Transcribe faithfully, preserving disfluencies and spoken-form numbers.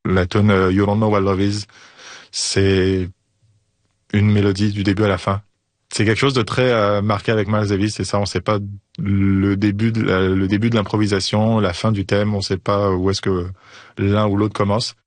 la tune euh, You Don't Know What Love Is, c'est une mélodie du début à la fin. C'est quelque chose de très euh, marqué avec Miles Davis, c'est ça, on sait pas le début de la, le début de l'improvisation, la fin du thème, on sait pas où est-ce que l'un ou l'autre commence.